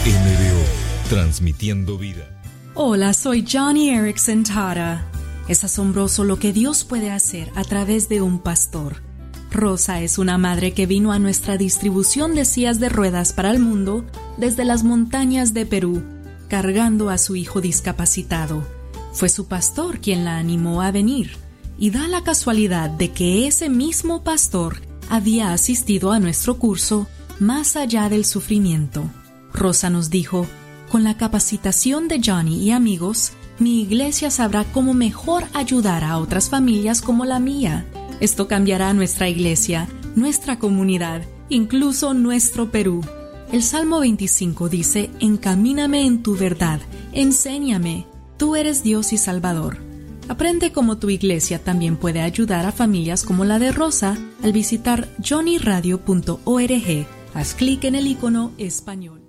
MBO, transmitiendo vida. Hola, soy Joni Eareckson Tada. Es asombroso lo que Dios puede hacer a través de un pastor. Rosa es una madre que vino a nuestra distribución de sillas de ruedas para el mundo desde las montañas de Perú, cargando a su hijo discapacitado. Fue su pastor quien la animó a venir, y da la casualidad de que ese mismo pastor había asistido a nuestro curso Más allá del sufrimiento. Rosa nos dijo: con la capacitación de Joni y amigos, mi iglesia sabrá cómo mejor ayudar a otras familias como la mía. Esto cambiará nuestra iglesia, nuestra comunidad, incluso nuestro Perú. El Salmo 25 dice: encamíname en tu verdad, enséñame, tú eres Dios y Salvador. Aprende cómo tu iglesia también puede ayudar a familias como la de Rosa al visitar joniradio.org. Haz clic en el icono español.